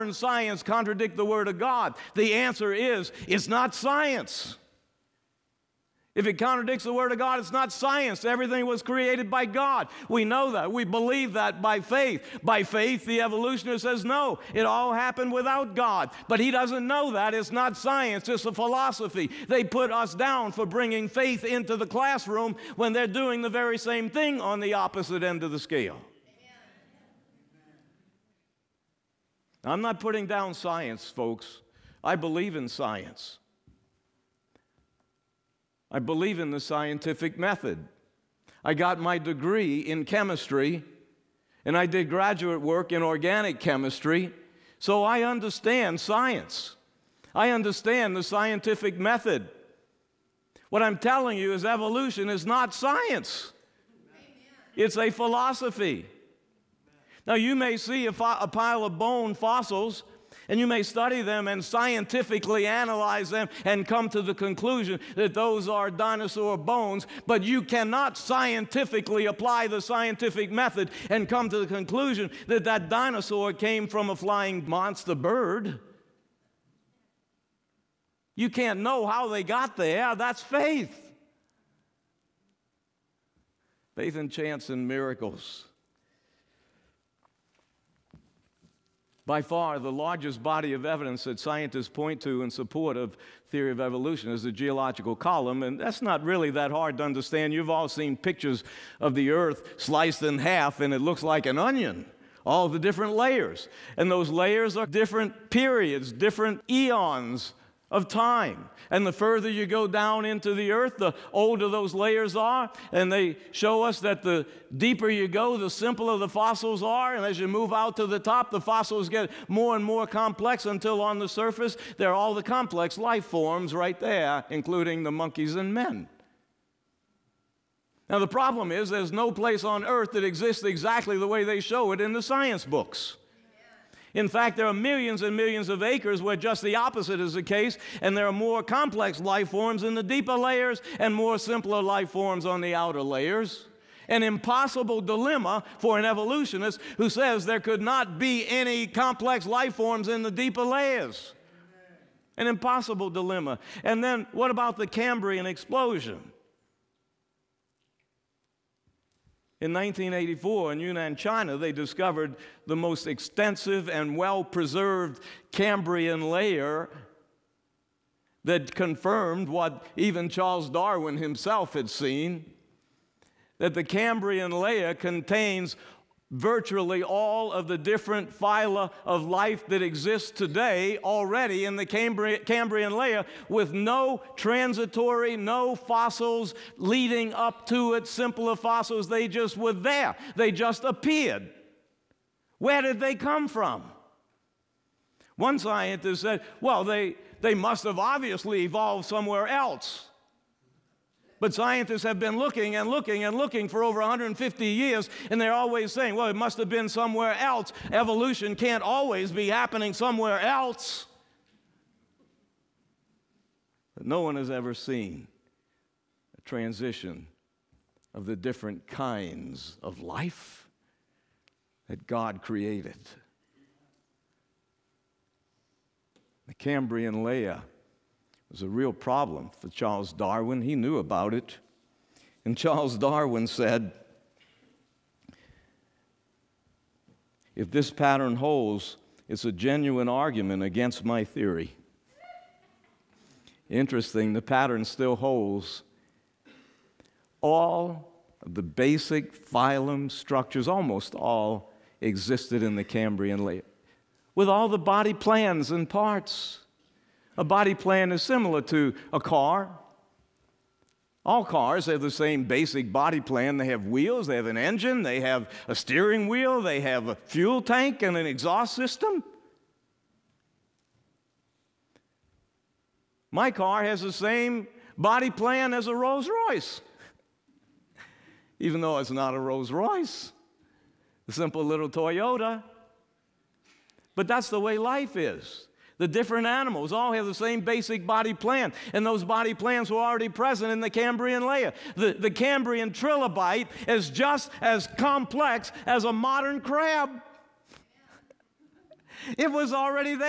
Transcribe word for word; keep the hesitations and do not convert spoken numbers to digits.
science contradict the Word of God? The answer is, it's not science. If it contradicts the Word of God, it's not science. Everything was created by God. We know that. We believe that by faith. By faith, the evolutionist says, no, it all happened without God. But he doesn't know that. It's not science. It's a philosophy. They put us down for bringing faith into the classroom when they're doing the very same thing on the opposite end of the scale. I'm not putting down science, folks. I believe in science. I believe in the scientific method. I got my degree in chemistry, and I did graduate work in organic chemistry, so I understand science. I understand the scientific method. What I'm telling you is evolution is not science. It's a philosophy. Now, you may see a, fo- a pile of bone fossils, and you may study them and scientifically analyze them and come to the conclusion that those are dinosaur bones, but you cannot scientifically apply the scientific method and come to the conclusion that that dinosaur came from a flying monster bird. You can't know how they got there. That's faith. Faith in chance and miracles. By far, the largest body of evidence that scientists point to in support of theory of evolution is the geological column, and that's not really that hard to understand. You've all seen pictures of the earth sliced in half, and it looks like an onion, all the different layers. And those layers are different periods, different eons of time. And the further you go down into the earth, the older those layers are. And they show us that the deeper you go, the simpler the fossils are. And as you move out to the top, the fossils get more and more complex until on the surface, there are all the complex life forms right there, including the monkeys and men. Now, the problem is there's no place on earth that exists exactly the way they show it in the science books. In fact, there are millions and millions of acres where just the opposite is the case, and there are more complex life forms in the deeper layers and more simpler life forms on the outer layers. An impossible dilemma for an evolutionist who says there could not be any complex life forms in the deeper layers. An impossible dilemma. And then what about the Cambrian explosion? In nineteen eighty-four, in Yunnan, China, they discovered the most extensive and well-preserved Cambrian layer that confirmed what even Charles Darwin himself had seen, that the Cambrian layer contains virtually all of the different phyla of life that exists today already in the Cambri- Cambrian layer, with no transitory, no fossils leading up to it, simpler fossils. They just were there. They just appeared. Where did they come from? One scientist said, well, they, they must have obviously evolved somewhere else. But scientists have been looking and looking and looking for over one hundred fifty years, and they're always saying, well, it must have been somewhere else. Evolution can't always be happening somewhere else. But no one has ever seen a transition of the different kinds of life that God created. The Cambrian layer was a real problem for Charles Darwin. He knew about it. And Charles Darwin said, if this pattern holds, it's a genuine argument against my theory. Interesting, the pattern still holds. All of the basic phylum structures, almost all, existed in the Cambrian layer, with all the body plans and parts. A body plan is similar to a car. All cars have the same basic body plan. They have wheels, they have an engine, they have a steering wheel, they have a fuel tank and an exhaust system. My car has the same body plan as a Rolls Royce, even though it's not a Rolls Royce, a simple little Toyota. But that's the way life is. The different animals all have the same basic body plan, and those body plans were already present in the Cambrian layer. The, the Cambrian trilobite is just as complex as a modern crab. It was already there.